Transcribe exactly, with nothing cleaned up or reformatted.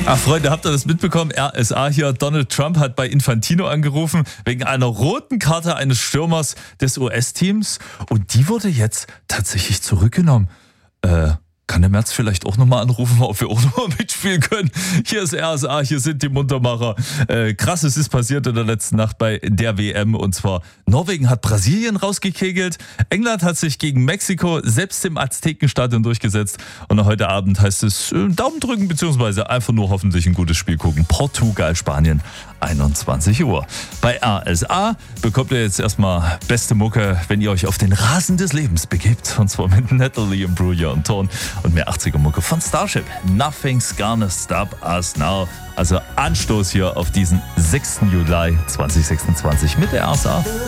Ach Freunde, habt ihr das mitbekommen? R S A hier, Donald Trump hat bei Infantino angerufen wegen einer roten Karte eines Stürmers des U S-Teams und die wurde jetzt tatsächlich zurückgenommen. Äh, kann der Merz vielleicht auch nochmal anrufen, ob wir auch nochmal mitspielen können? Hier ist R S A, hier sind die Muntermacher. Äh, krasses ist passiert in der letzten Nacht bei der W M und zwar Norwegen hat Brasilien rausgekegelt, England hat sich gegen Mexiko selbst im Aztekenstadion durchgesetzt und heute Abend heißt es äh, Daumen drücken beziehungsweise einfach nur hoffentlich ein gutes Spiel gucken. Portugal, Spanien, einundzwanzig Uhr. Bei R S A bekommt ihr jetzt erstmal beste Mucke, wenn ihr euch auf den Rasen des Lebens begebt. Und zwar mit Natalie Imbruglia und Ton und mehr achtziger Mucke von Starship. Nothing's gonna stop us now. Also Anstoß hier auf diesen sechsten Juli zweitausendsechsundzwanzig mit der R S A.